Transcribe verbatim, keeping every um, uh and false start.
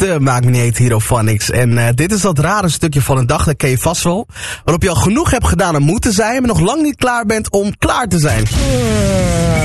de Maak Me Niet Heet Hierophonics. En uh, dit is dat rare stukje van een dag, dat ken je vast wel. Waarop je al genoeg hebt gedaan om moe te zijn, maar nog lang niet klaar bent om klaar te zijn.